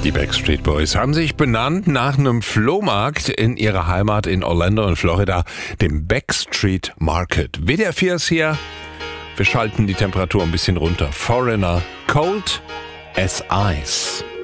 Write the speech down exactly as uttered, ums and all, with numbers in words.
Die Backstreet Boys haben sich benannt nach einem Flohmarkt in ihrer Heimat in Orlando in Florida, dem Backstreet Market. W D R vier ist hier. Wir schalten die Temperatur ein bisschen runter. Foreigner, cold as ice.